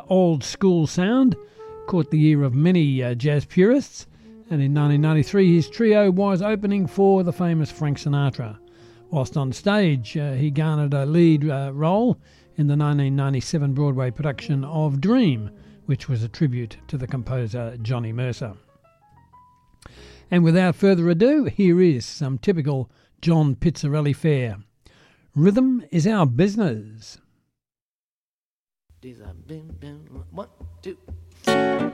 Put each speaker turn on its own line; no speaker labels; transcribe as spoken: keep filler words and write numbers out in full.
old school sound caught the ear of many uh, jazz purists, and in nineteen ninety-three his trio was opening for the famous Frank Sinatra. Whilst on stage, uh, he garnered a lead uh, role in the nineteen ninety-seven Broadway production of Dream, which was a tribute to the composer Johnny Mercer. And without further ado, here is some typical John Pizzarelli fare. Rhythm is our business.
These are bim, bim, one, two.